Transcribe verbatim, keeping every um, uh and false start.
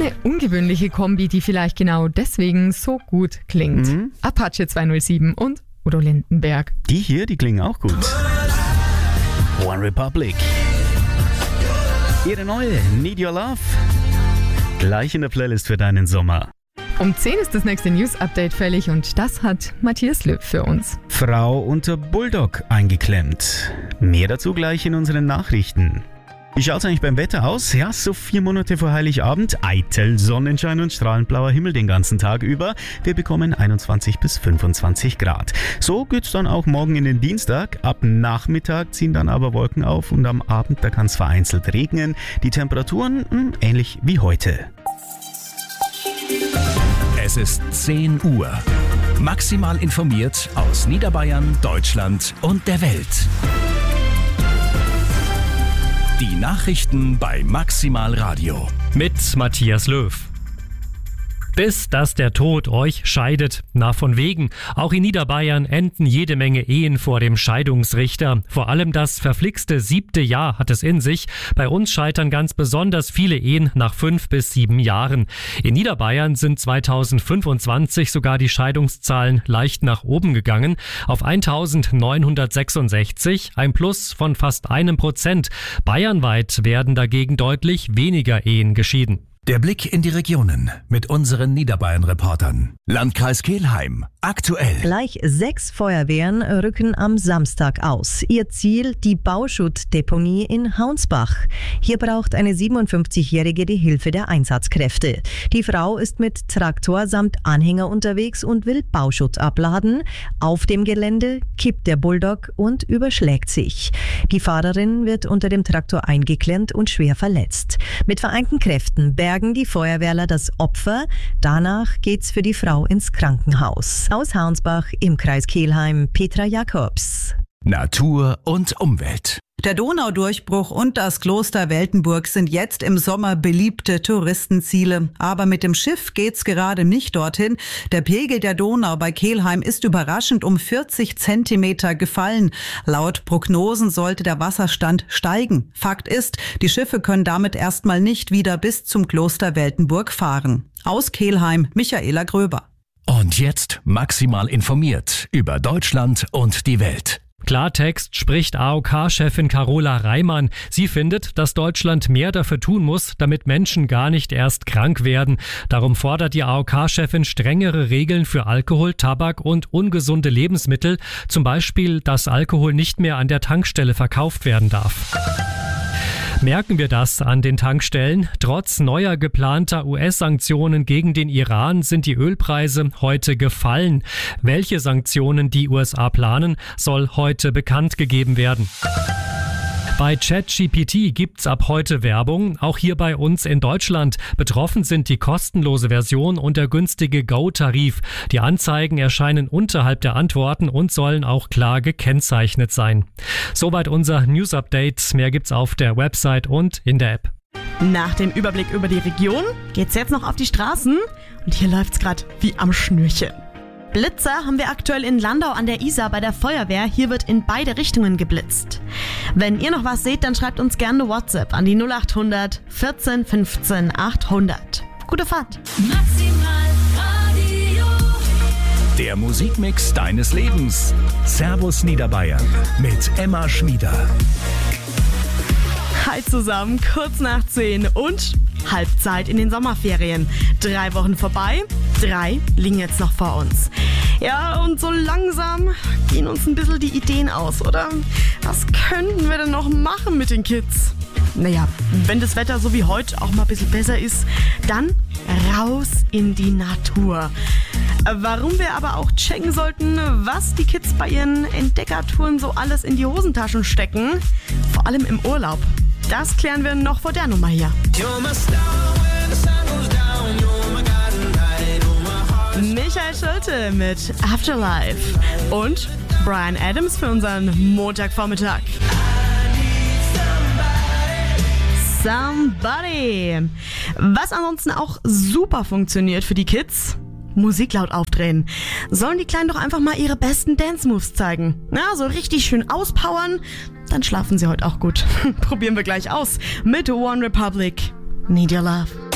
Eine ungewöhnliche Kombi, die vielleicht genau deswegen so gut klingt. Mhm. Apache zweihundertsieben und Udo Lindenberg. Die hier, die klingen auch gut. One Republic. Ihre neue Need Your Love. Gleich in der Playlist für deinen Sommer. Um zehn ist das nächste News-Update fällig und das hat Matthias Löw für uns. Frau unter Bulldog eingeklemmt. Mehr dazu gleich in unseren Nachrichten. Wie schaut es eigentlich beim Wetter aus? Ja, so vier Monate vor Heiligabend. Eitel, Sonnenschein und strahlend blauer Himmel den ganzen Tag über. Wir bekommen einundzwanzig bis fünfundzwanzig Grad. So geht's dann auch morgen in den Dienstag. Ab Nachmittag ziehen dann aber Wolken auf und am Abend, da kann es vereinzelt regnen. Die Temperaturen mh, ähnlich wie heute. Es ist zehn Uhr. Maximal informiert aus Niederbayern, Deutschland und der Welt. Die Nachrichten bei Maximal Radio. Mit Matthias Löw. Bis dass der Tod euch scheidet. Na von wegen. Auch in Niederbayern enden jede Menge Ehen vor dem Scheidungsrichter. Vor allem das verflixte siebte Jahr hat es in sich. Bei uns scheitern ganz besonders viele Ehen nach fünf bis sieben Jahren. In Niederbayern sind zweitausendfünfundzwanzig sogar die Scheidungszahlen leicht nach oben gegangen. Auf eintausendneunhundertsechsundsechzig, ein Plus von fast einem Prozent. Bayernweit werden dagegen deutlich weniger Ehen geschieden. Der Blick in die Regionen mit unseren Niederbayern-Reportern. Landkreis Kelheim, aktuell. Gleich sechs Feuerwehren rücken am Samstag aus. Ihr Ziel, die Bauschuttdeponie in Haunsbach. Hier braucht eine siebenundfünfzigjährige die Hilfe der Einsatzkräfte. Die Frau ist mit Traktor samt Anhänger unterwegs und will Bauschutt abladen. Auf dem Gelände kippt der Bulldog und überschlägt sich. Die Fahrerin wird unter dem Traktor eingeklemmt und schwer verletzt. Mit vereinten Kräften bergen die Feuerwehrler das Opfer. Danach geht's für die Frau ins Krankenhaus. Aus Haunsbach im Kreis Kelheim, Petra Jakobs. Natur und Umwelt. Der Donaudurchbruch und das Kloster Weltenburg sind jetzt im Sommer beliebte Touristenziele. Aber mit dem Schiff geht's gerade nicht dorthin. Der Pegel der Donau bei Kelheim ist überraschend um vierzig Zentimeter gefallen. Laut Prognosen sollte der Wasserstand steigen. Fakt ist, die Schiffe können damit erstmal nicht wieder bis zum Kloster Weltenburg fahren. Aus Kelheim, Michaela Gröber. Und jetzt maximal informiert über Deutschland und die Welt. Klartext spricht A O K-Chefin Carola Reimann. Sie findet, dass Deutschland mehr dafür tun muss, damit Menschen gar nicht erst krank werden. Darum fordert die A O K-Chefin strengere Regeln für Alkohol, Tabak und ungesunde Lebensmittel. Zum Beispiel, dass Alkohol nicht mehr an der Tankstelle verkauft werden darf. Merken wir das an den Tankstellen? Trotz neuer geplanter U S-Sanktionen gegen den Iran sind die Ölpreise heute gefallen. Welche Sanktionen die U S A planen, soll heute bekannt gegeben werden. Bei ChatGPT gibt's ab heute Werbung, auch hier bei uns in Deutschland. Betroffen sind die kostenlose Version und der günstige Go-Tarif. Die Anzeigen erscheinen unterhalb der Antworten und sollen auch klar gekennzeichnet sein. Soweit unser News-Update. Mehr gibt's auf der Website und in der App. Nach dem Überblick über die Region geht's jetzt noch auf die Straßen und hier läuft's gerade wie am Schnürchen. Blitzer haben wir aktuell in Landau an der Isar bei der Feuerwehr. Hier wird in beide Richtungen geblitzt. Wenn ihr noch was seht, dann schreibt uns gerne WhatsApp an die null acht hundert vierzehn fünfzehn achthundert. Gute Fahrt. Maximal Radio. Der Musikmix deines Lebens. Servus Niederbayern mit Emma Schmieder. Hi zusammen, kurz nach zehn und Halbzeit in den Sommerferien. Drei Wochen vorbei, drei liegen jetzt noch vor uns. Ja, und so langsam gehen uns ein bisschen die Ideen aus, oder? Was könnten wir denn noch machen mit den Kids? Naja, wenn das Wetter so wie heute auch mal ein bisschen besser ist, dann raus in die Natur. Warum wir aber auch checken sollten, was die Kids bei ihren Entdeckertouren so alles in die Hosentaschen stecken, vor allem im Urlaub. Das klären wir noch vor der Nummer hier. Michael Schulte mit Afterlife und Bryan Adams für unseren Montagvormittag. Somebody. Was ansonsten auch super funktioniert für die Kids: Musik laut aufdrehen. Sollen die Kleinen doch einfach mal ihre besten Dance-Moves zeigen. Ja, so richtig schön auspowern, dann schlafen sie heute auch gut. Probieren wir gleich aus mit One Republic. Need Your Love.